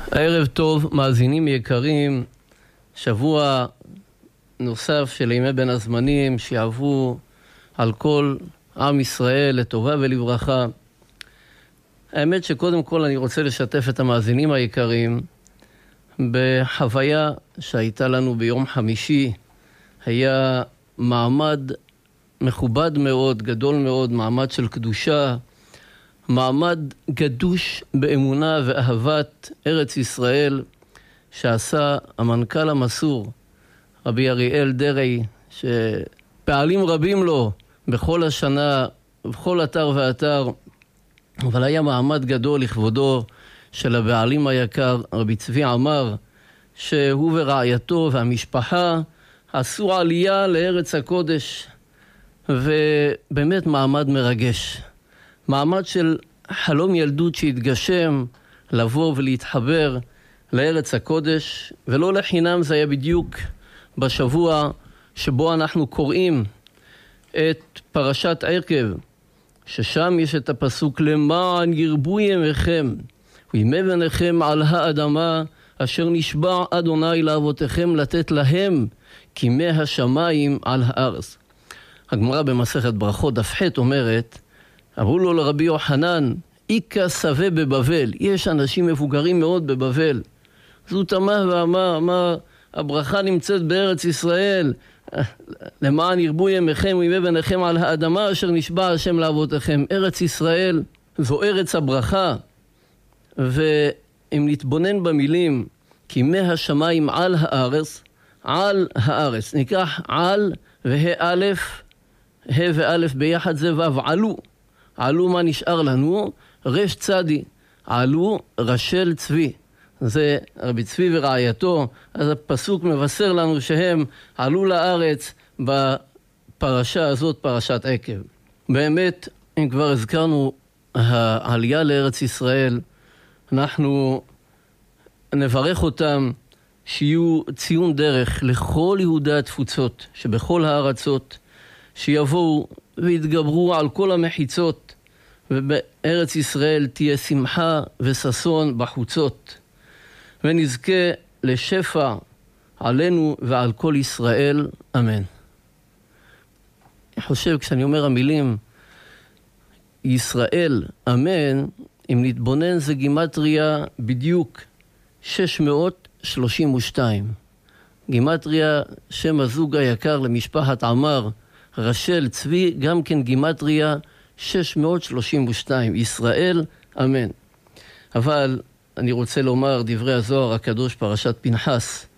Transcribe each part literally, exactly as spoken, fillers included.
ערב טוב, מאזינים יקרים, שבוע נוסף של ימי בין הזמנים שיעברו על כל עם ישראל לטובה ולברכה. האמת שקודם כל אני רוצה לשתף את המאזינים היקרים בחוויה שהייתה לנו ביום חמישי. היה מעמד מכובד מאוד, גדול מאוד, מעמד של קדושה, מעמד גדוש באמונה ואהבת ארץ ישראל, שעשה המנכ"ל המסור, רבי אריאל דרעי, שפעלים רבים לו בכל השנה, בכל אתר ואתר, אבל היה מעמד גדול לכבודו של הבעלים היקר, רבי צבי עמר, שהוא ורעייתו והמשפחה עשו עלייה לארץ הקודש, ובאמת מעמד מרגש. מעמד של חלום ילדות שהתגשם, לבוא ולהתחבר לארץ הקודש, ולא לחינם זה היה בדיוק בשבוע שבו אנחנו קוראים את פרשת עקב, ששם יש את הפסוק למען ירבו ימיכם וימי בניכם על האדמה אשר נשבע אדוני לאבותיכם לתת להם כימי השמיים על הארץ. הגמרא במסכת ברכות דף ח' אומרת, אמרו לו לרבי יוחנן, איקה סווה בבבל, יש אנשים מבוגרים מאוד בבבל. אז הוא תמה ואמר, אמר, הברכה נמצאת בארץ ישראל, למען ירבו ימיכם וימי בניכם על האדמה אשר נשבע השם לאבותיכם. ארץ ישראל זו ארץ הברכה, ואם נתבונן במילים, כימי השמיים על הארץ, על הארץ, ניקח על וה' א', ה' וא' ביחד זה ו', עלו. עלו מה נשאר לנו? רש צדי, עלו רשל צבי. זה רבי צבי ורעייתו, אז הפסוק מבשר לנו שהם עלו לארץ בפרשה הזאת, פרשת עקב. באמת, אם כבר הזכרנו העלייה לארץ ישראל, אנחנו נברך אותם שיהיו ציון דרך לכל יהודי התפוצות, שבכל הארצות, שיבואו והתגברו על כל המחיצות, ובארץ ישראל תהיה שמחה וששון בחוצות, ונזכה לשפע עלינו ועל כל ישראל, אמן. אני חושב, כשאני אומר המילים ישראל, אמן, אם נתבונן זה גימטריה בדיוק שש מאות שלושים ושתיים. גימטריה שם הזוג היקר למשפחת עמר, רשל צבי, גם כן גימטריה שש מאות שלושים ושתיים, ישראל, אמן. אבל אני רוצה לומר דברי הזוהר הקדוש פרשת פנחס,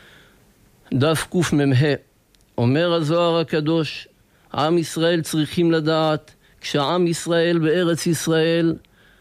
דף קמ"ה, אומר הזוהר הקדוש, עם ישראל צריכים לדעת, כשעם ישראל בארץ ישראל,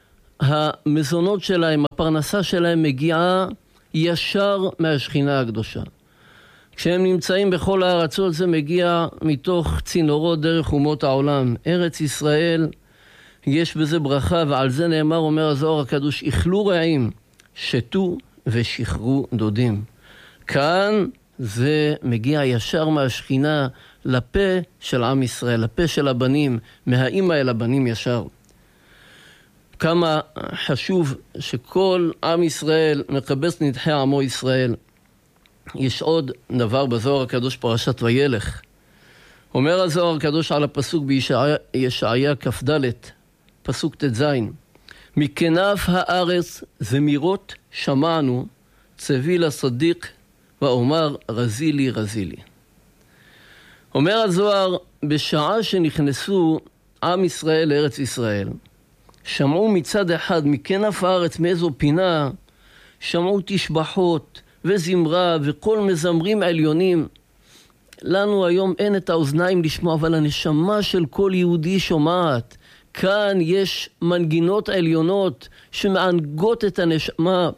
המזונות שלהם, הפרנסה שלהם מגיעה ישר מהשכינה הקדושה. כשהם נמצאים בכל הארצות זה מגיע מתוך צינורות דרך אומות העולם. ארץ ישראל יש בזה ברכה, ועל זה נאמר, אומר הזוהר הקדוש, איכלו רעים, שתו ושחררו דודים. כאן זה מגיע ישר מהשכינה לפה של עם ישראל, לפה של הבנים, מהאמא אל הבנים ישר. כמה חשוב שכל עם ישראל מכבס נדחי עמו ישראל. יש עוד דבר בזוהר הקדוש פרשת וילך. אומר הזוהר הקדוש על הפסוק בישעיה כ"ד, פסוק ט"ז, מכנף הארץ זמירות שמענו, צבי לצדיק ואומר רזילי רזילי. אומר הזוהר, בשעה שנכנסו עם ישראל לארץ ישראל, שמעו מצד אחד מכנף הארץ מאיזו פינה, שמעו תשבחות וזמרה וכל מזמרים עליונים. לנו היום אין את האוזניים לשמוע, אבל הנשמה של כל יהודי שומעת. כאן יש מנגינות עליונות שמענגות את הנשמה.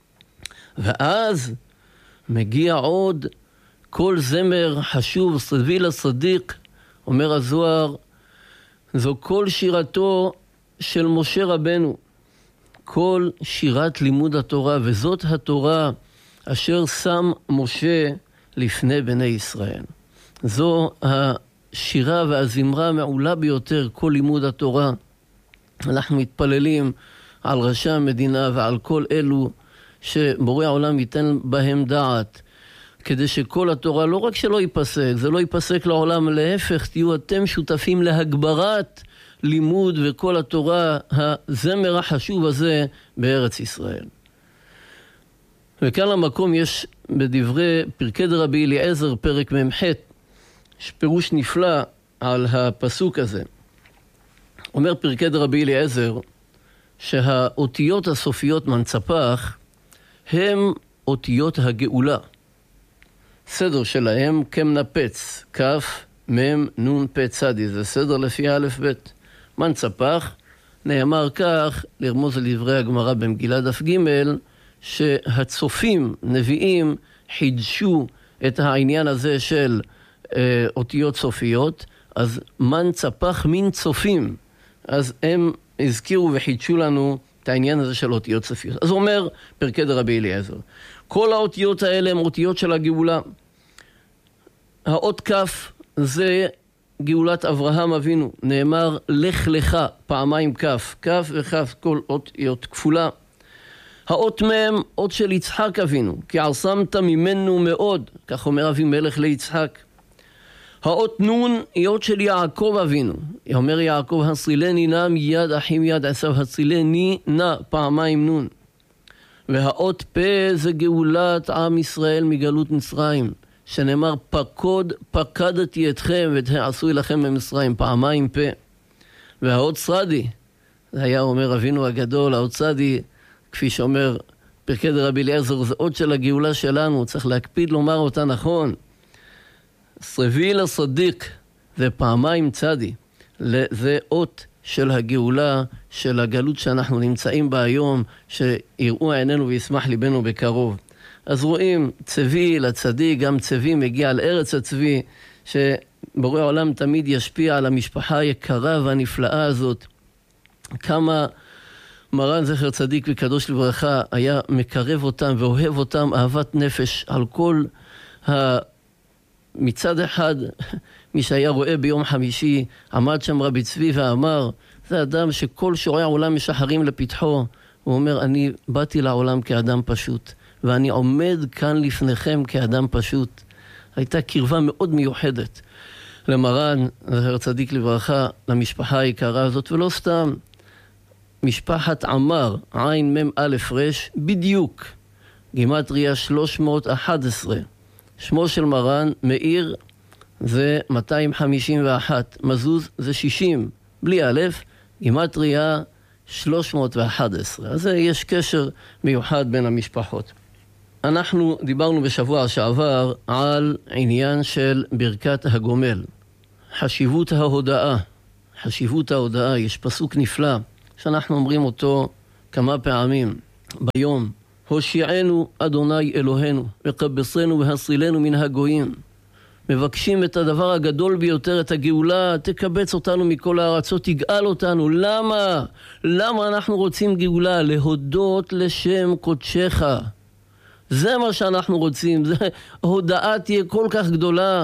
ואז מגיע עוד כל זמר חשוב, צבי לצדיק, אומר הזוהר, זו כל שירתו של משה רבנו, כל שירת לימוד התורה, וזאת התורה אשר שם משה לפני בני ישראל. זו השירה והזמרה המעולה ביותר, כל לימוד התורה. אנחנו מתפללים על ראשי המדינה ועל כל אלו שבורא העולם ייתן בהם דעת, כדי שכל התורה לא רק שלא ייפסק, זה לא ייפסק לעולם, להפך, תהיו אתם שותפים להגברת לימוד וכל התורה, הזמר החשוב הזה בארץ ישראל. וכאן למקום יש בדברי פרקי דרבי אליעזר, פרק ממ"ח, פירוש נפלא על הפסוק הזה. אומר פרקי דרבי אליעזר, שהאותיות הסופיות מנצפח הם אותיות הגאולה. סדר שלהם כמנפץ, כף, מם, נון, פ, צדי, זה סדר לפי א' ב'. מנצפח, נאמר כך, לרמוז על דברי הגמרא במגילה דף ג', שהצופים, נביאים, חידשו את העניין הזה של אה, אותיות סופיות, אז מנצפח מן צופים. אז הם הזכירו וחידשו לנו את העניין הזה של אותיות סופיות. אז הוא אומר פרקי דרבי אליעזר, כל האותיות האלה הם אותיות של הגאולה. האות כף זה גאולת אברהם אבינו, נאמר לך לך, פעמיים כף, כף וכף, כל אותיות כפולה. האות מם, אות של יצחק אבינו, כי עשמת ממנו מאוד, כך אומר אבימלך ליצחק. האות נון היא אות של יעקב אבינו, אומר יעקב, הצילני נא מיד אחי מיד עשיו, הצילני נא, פעמיים נון. והאות פה זה גאולת עם ישראל מגלות מצרים, שנאמר פקוד פקדתי אתכם ותעשו לכם במצרים, פעמיים פה. והאות צדי, זה היה אומר אבינו הגדול, האות צדי, כפי שאומר פרקי דרבי אליעזר, זה אות של הגאולה שלנו, צריך להקפיד לומר אותה נכון. סרבי לסדיק, זה פעמיים צדי, זה אות של הגאולה, של הגלות שאנחנו נמצאים בה היום, שיראו עינינו וישמח ליבנו בקרוב. אז רואים צבי לצדיק, גם צבי מגיע על ארץ הצבי, שבורא העולם תמיד ישפיע על המשפחה היקרה והנפלאה הזאת. כמה מרן זכר צדיק וקדוש לברכה היה מקרב אותם ואוהב אותם אהבת נפש על כל ה... מצד אחד, מי שהיה רואה ביום חמישי, עמד שם רבי צבי ואמר, זה אדם שכל שועי העולם משחרים לפתחו. הוא אומר, אני באתי לעולם כאדם פשוט, ואני עומד כאן לפניכם כאדם פשוט. הייתה קרבה מאוד מיוחדת למרן, זכר צדיק לברכה, למשפחה היקרה הזאת, ולא סתם. משפחת עמר, עין מם א' רש, בדיוק, גימטריה שלוש מאות ואחת עשרה. שמו של מרן, מאיר, זה מאתיים חמישים ואחת, מזוז זה שישים, בלי א', גימטריה שלוש מאות ואחת עשרה. אז יש קשר מיוחד בין המשפחות. אנחנו דיברנו בשבוע שעבר על עניין של ברכת הגומל. חשיבות ההודעה, חשיבות ההודעה, יש פסוק נפלא, שאנחנו אומרים אותו כמה פעמים ביום. הושיענו אדוני אלוהינו, וקבצנו והצילנו מן הגויים. מבקשים את הדבר הגדול ביותר, את הגאולה, תקבץ אותנו מכל הארצות, תגאל אותנו. למה? למה אנחנו רוצים גאולה? להודות לשם קודשך. זה מה שאנחנו רוצים, זה, ההודעה תהיה כל כך גדולה.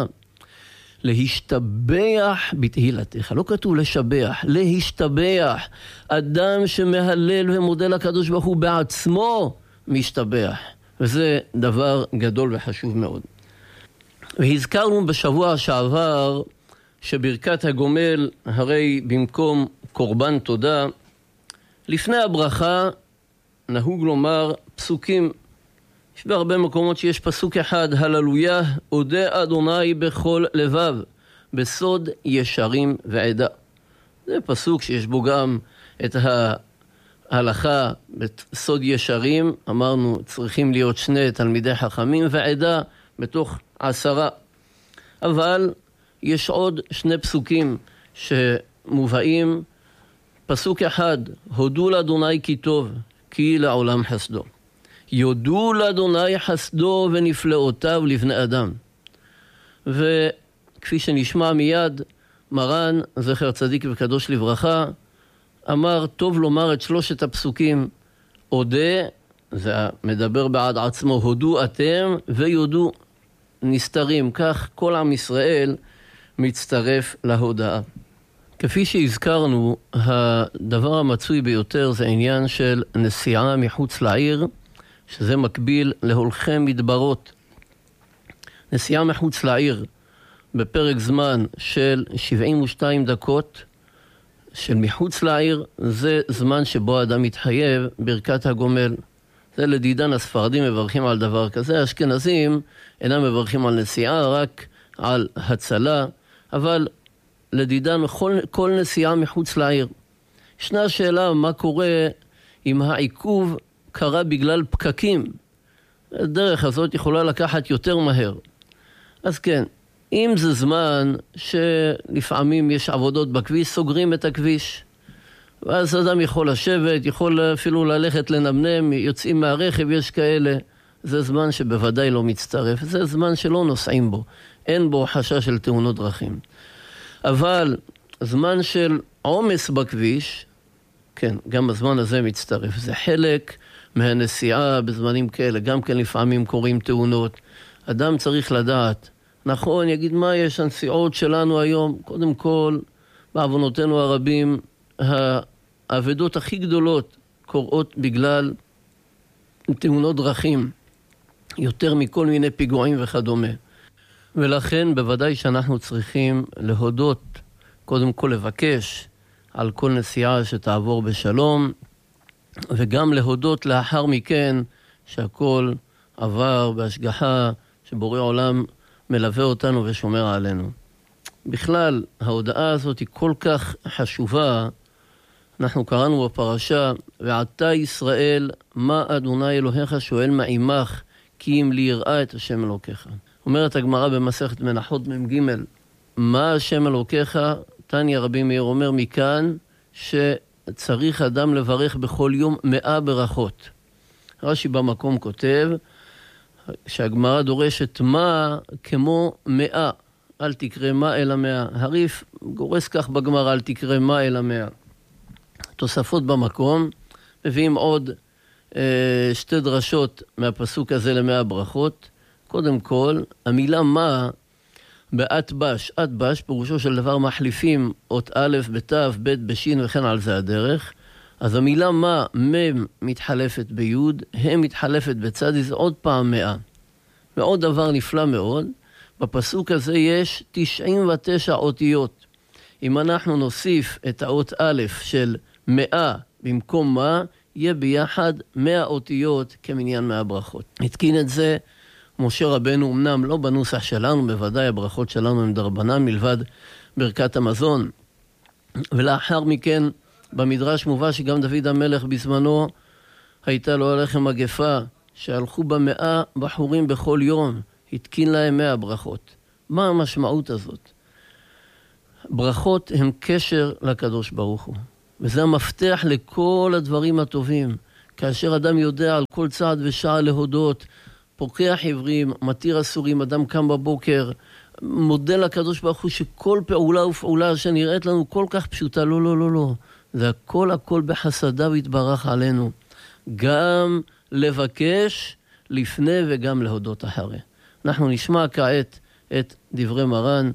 להשתבח בתהילתך, לא כתוב לשבח, להשתבח. אדם שמהלל ומודה לקדוש ברוך הוא בעצמו, משתבח, וזה דבר גדול וחשוב מאוד. והזכרנו בשבוע שעבר שברכת הגומל, הרי במקום קורבן תודה, לפני הברכה נהוג לומר פסוקים. יש בהרבה מקומות שיש פסוק אחד, הללויה, אודה אדוני בכל לבב, בסוד ישרים ועדה. זה פסוק שיש בו גם את ה... ההלכה בסוד ישרים, אמרנו צריכים להיות שני תלמידי חכמים ועדה בתוך עשרה. אבל יש עוד שני פסוקים שמובאים. פסוק אחד, הודו לאדוני כי טוב, כי לעולם חסדו. יודו לאדוני חסדו ונפלאותיו לבני אדם. וכפי שנשמע מיד, מרן זכר צדיק וקדוש לברכה, אמר, טוב לומר את שלושת הפסוקים, אודה, זה מדבר בעד עצמו, הודו אתם ויודו נסתרים. כך כל עם ישראל מצטרף להודעה. כפי שהזכרנו, הדבר המצוי ביותר זה עניין של נסיעה מחוץ לעיר, שזה מקביל להולכי מדברות. נסיעה מחוץ לעיר בפרק זמן של שבעים ושתיים דקות של מחוץ לעיר, זה זמן שבו האדם מתחייב ברכת הגומל. זה לדידן הספרדים מברכים על דבר כזה, האשכנזים אינם מברכים על נסיעה, רק על הצלה, אבל לדידן כל, כל נסיעה מחוץ לעיר. ישנה שאלה מה קורה אם העיכוב קרה בגלל פקקים. הדרך הזאת יכולה לקחת יותר מהר. אז כן, אם זה זמן שלפעמים יש עבודות בכביש, סוגרים את הכביש. ואז אדם יכול לשבת, יכול אפילו ללכת לנמנם, יוצאים מהרכב, יש כאלה. זה זמן שבוודאי לא מצטרף. זה זמן שלא נוסעים בו. אין בו חשש של תאונות דרכים. אבל זמן של עומס בכביש, כן, גם הזמן הזה מצטרף. זה חלק מהנסיעה בזמנים כאלה. גם כן לפעמים קורים תאונות. אדם צריך לדעת. נכון, יגיד מה יש הנסיעות שלנו היום. קודם כל, בעוונותינו הרבים, העבודות הכי גדולות קורות בגלל תאונות דרכים. יותר מכל מיני פיגועים וכדומה. ולכן בוודאי שאנחנו צריכים להודות, קודם כל לבקש על כל נסיעה שתעבור בשלום, וגם להודות לאחר מכן שהכל עבר בהשגחה, שבורא עולם מלווה אותנו ושומר עלינו. בכלל, ההודעה הזאת היא כל כך חשובה. אנחנו קראנו בפרשה, ועתה ישראל, מה אדוני אלוהיך שואל מעמך, כי אם לי יראה את השם אלוקיך. אומרת הגמרא במסכת מנחות מ"ג, מה השם אלוקיך? תניא רבי מאיר אומר מכאן שצריך אדם לברך בכל יום מאה ברכות. רש"י במקום כותב שהגמרא דורשת מה כמו מאה, אל תקרא מה אלא מאה. הריף גורס כך בגמרא, אל תקרא מה אלא מאה. תוספות במקום מביאים עוד אה, שתי דרשות מהפסוק הזה למאה ברכות. קודם כל, המילה מה באת בש, את בש, פירושו של דבר מחליפים אות א' בת' ב' בשין וכן על זה הדרך. אז המילה מה, מ' מתחלפת בי', הם מתחלפת בצד, זה עוד פעם מאה. ועוד דבר נפלא מאוד, בפסוק הזה יש תשעים ותשע אותיות. אם אנחנו נוסיף את האות א' של מאה במקום מה, יהיה ביחד מאה אותיות כמניין מאה ברכות. התקין את זה משה רבנו, אמנם לא בנוסח שלנו, בוודאי הברכות שלנו הם דרבנן מלבד ברכת המזון. ולאחר מכן במדרש מובא שגם דוד המלך בזמנו הייתה לו עליכם מגפה, שהלכו במאה בחורים בכל יום, התקין להם מאה ברכות. מה המשמעות הזאת? ברכות הם קשר לקדוש ברוך הוא, וזה המפתח לכל הדברים הטובים. כאשר אדם יודע על כל צעד ושעה להודות, פוקח עברים, מתיר אסורים, אדם קם בבוקר, מודה לקדוש ברוך הוא שכל פעולה ופעולה שנראית לנו כל כך פשוטה, לא, לא, לא, לא. זה הכל הכל בחסדיו יתברך עלינו. גם לבקש לפני וגם להודות אחרי. אנחנו נשמע כעת את דברי מרן,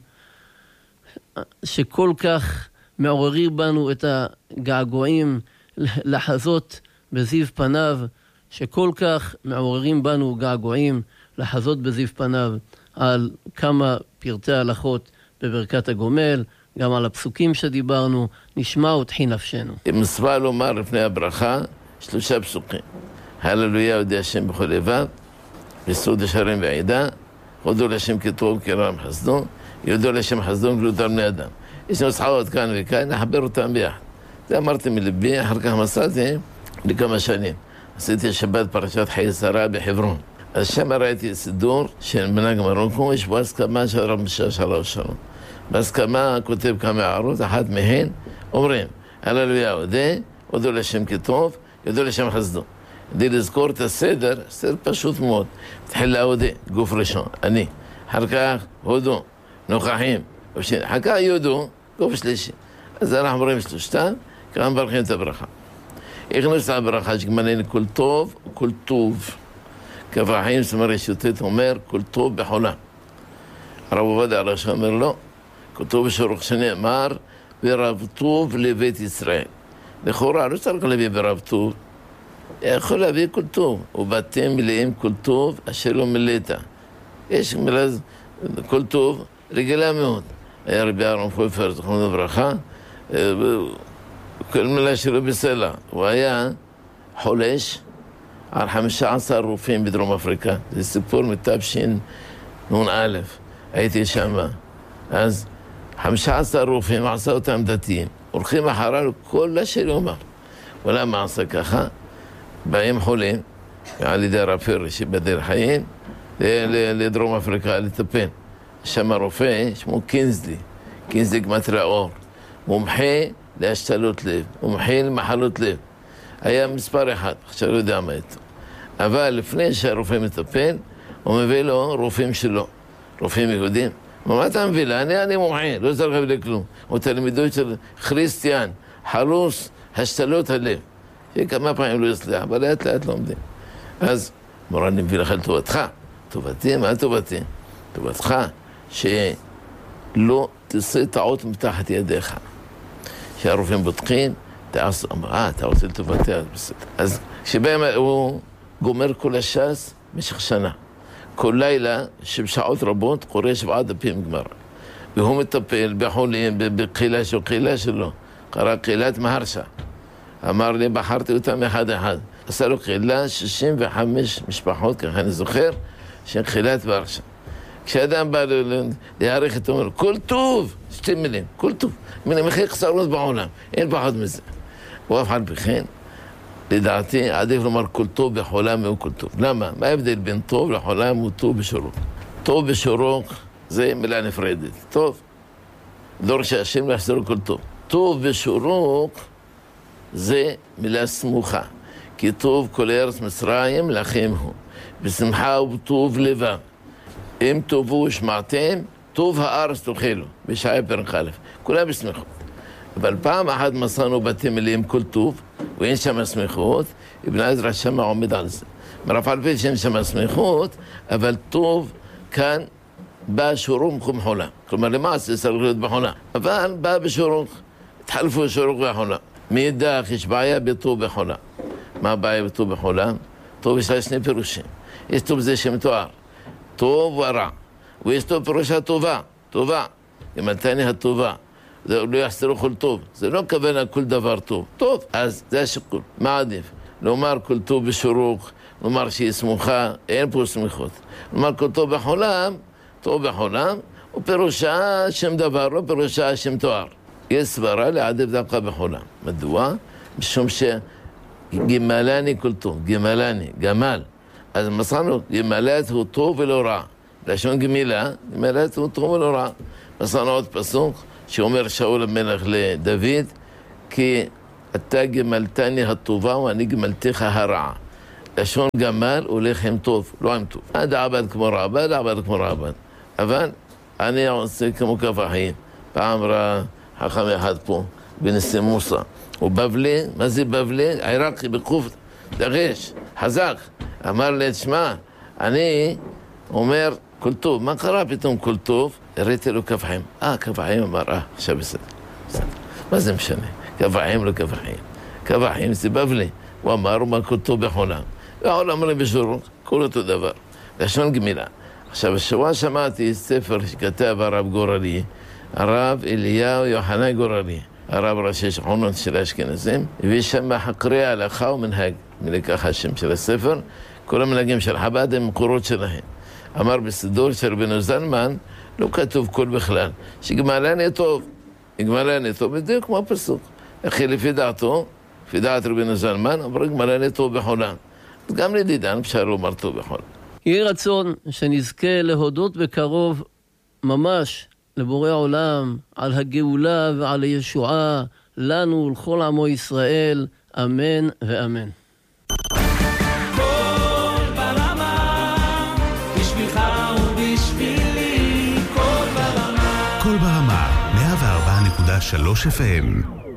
שכל כך מעוררי בנו את הגעגועים לחזות בזיו פניו, שכל כך מעוררים בנו געגועים לחזות בזיו פניו על כמה פרטי הלכות בברכת הגומל, גם על הפסוקים שדיברנו. נשמע ותחי נפשנו. מצווה לומר לפני הברכה שלושה פסוקים. הללויה יודע השם בכל לבב, בסוד השערים ועדה, הודו להשם כטוב כרם חסדו, יודו להשם חסדו גלותו על בני אדם. יש נוסחאות כאן וכאן, נחבר אותם ביחד. זה אמרתי מלבי, אחר כך מסעתי לכמה שנים. עשיתי שבת פרשת חיי שרה בחברון. אז שם ראיתי סידור של מנהג מרוקו, יש בו הסכמה של רב משאש עליו שלום. בהסכמה כותב כמה הערות, אחת מהן אומרים, הללויה הודה, הודו להשם כטוב, יודו להשם חסדו. כדי לזכור את הסדר, סדר פשוט מאוד. תחילה הודה, גוף ראשון, אני. אחר כך הודו, נוכחים. אחר כך יודו, גוף שלישי. אז אנחנו אומרים שלושתם, ככה מברכים את הברכה. איך נוסע הברכה שגמלנו כל טוב וכל טוב. כברכים סמר ישוטט אומר, כל טוב בחולם. הרב עובדיה הראשי אומר לא, כל טוב בשורח שנאמר, ורב טוב לבית ישראל. לכאורה לא צריך להביא ברב טוב, יכול להביא כל טוב, ובתים מלאים כל טוב אשר לא מילאת. יש מילה כל טוב רגילה מאוד. היה רבי אהרון פויפר, זכרונו לברכה, כל מילה שלו בסלע. הוא היה חולש על חמישה עשר רופאים בדרום אפריקה. זה סיפור מתש"ן א', הייתי שם. אז חמישה עשר רופאים עשה אותם דתיים. הולכים אחריו כל השם אומר. ולמה עשה ככה? באים חולים, על ידי הרב פרי שבדרך חיים, לדרום אפריקה לטפל. שם הרופא, שמו קינזלי, קינזלי גמטריה אור. מומחה להשתלות לב, מומחה למחלות לב. היה מספר אחד, עכשיו לא יודע מה איתו. אבל לפני שהרופא מטפל, הוא מביא לו רופאים שלו, רופאים יהודים. מה אתה מביא לה? אני, אני מומחה, לא צריך להביא לכלום. הוא תלמידות של חריסטיאן, חלוס, השתלות הלב. שכמה פעמים לא יצליח, אבל לאט לאט לומדים. אז מורה, אני מביא לך לטובתך. טובתי? מה טובתי? טובתך שלא תעשה טעות מתחת ידיך. שהרופאים בודקים, תעשו, אה, אתה רוצה לטובתי, אז בסדר. אז כשבהם הוא גומר כל הש"ס במשך שנה. כל לילה, שבשעות רבות, קורא שבעה דפים גמרא. והוא מטפל בחולים, בקהילה שלו, קהילה שלו. קרא קהילת מהרשה. אמר לי, בחרתי אותם אחד אחד. עשה לו קהילה, שישים וחמש משפחות, ככה אני זוכר, של קהילת מהרשה. כשאדם בא להעריך את אומר, כל טוב, שתי מילים, כל טוב. מן המחיר חסרונות בעולם, אין פחות מזה. הוא אף אחד בכן, לדעתי, עדיף לומר כל טוב בחולם הוא כל טוב. למה? מה ההבדל בין טוב לחולם הוא טוב בשורוק? טוב בשורוק זה מילה נפרדת. טוב, דור שהשם יחזרו כל טוב. טוב בשורוק זה מילה סמוכה. כי טוב כל ארץ מצרים לכם הוא. בשמחה ובטוב לבב. אם טובו ושמעתם, טוב הארץ תאכלו. בשעיה פרק א'. כולם בסמיכות. אבל פעם אחת מסענו בתים מלאים כל טוב, ואין שם סמיכות, אבן עזרא שמה עומד על זה. מרף על פי שאין שם סמיכות, אבל טוב כאן בא שורוק במקום חולה. כלומר, למעשה צריך להיות בחולה. אבל בא בשורוק, התחלפו שורוק בחולה. מאידך יש בעיה בטוב בחולה. מה הבעיה בטוב בחולה? טוב יש לה שני פירושים. יש טוב זה שם תואר. טוב ורע. ויש טוב פירושה טובה. טובה. גמלתני הטובה. זה לא יחסרו כל טוב. זה לא כוונה כל דבר טוב. טוב, אז זה השיקול. מה עדיף? לומר כל טוב בשורוק, לומר שהיא סמוכה, אין פה סמיכות. לומר כל טוב בחולם, טוב בחולם, ופירושה שם דבר, לא פירושה שם תואר. יש סברה לעדיף דווקא בחולם. מדוע? משום שגמלני כל טוב, גמלני, גמל. אז מסענו, גמלת הוא טוב ולא רע. לשון גמילה, גמלת הוא טוב ולא רע. מסענו עוד פסוק, שאומר שאול המלך לדוד, כי אתה גמלתני הטובה ואני גמלתך הרעה. לשון גמל הולך עם טוב, לא עם טוב. עד עבד כמו רעבד, עבד כמו רעבד. אבל אני עושה כמו כף החיים. פעם ראה חכם אחד פה, בנשיא מוסא. הוא בבלי, מה זה בבלי? עיראקי בקוף, דגש, חזק. אמר לי, תשמע, אני אומר, כל טוב, מה קרה פתאום כל טוב? הראיתי לו כף חיים. אה, כף חיים אמר, אה, עכשיו בסדר. בסדר. מה זה משנה? כף חיים לא כף חיים. כף חיים זה בבלי. הוא אמר, הוא אמר כל טוב בחולם. והעולם אמר לי בשורוק, כל אותו דבר. לשון גמילה. עכשיו, השבוע שמעתי ספר שכתב הרב גורלי, הרב אליהו יוחנן גורלי, הרב ראשי שכונות של האשכנזים, ושם חקרי ההלכה ומנהג, מלקח השם של הספר, כל המנהגים של חב"ד הם מקורות שלהם. אמר בסידור של רבנו זלמן, לא כתוב כל בכלל, שגמלני טוב, גמלני טוב, בדיוק כמו הפסוק. אחי לפי דעתו, לפי דעת רבנו זלמן, אמר גמלני טוב בחולם. אז גם לדידן אפשר לומר טוב בחולם. יהי רצון שנזכה להודות בקרוב ממש לבורא עולם על הגאולה ועל הישועה לנו ולכל עמו ישראל, אמן ואמן. כל ברמה, בשבילך ובשבילי, כל ברמה. כל ברמה, מאה וארבע נקודה שלוש אף אם.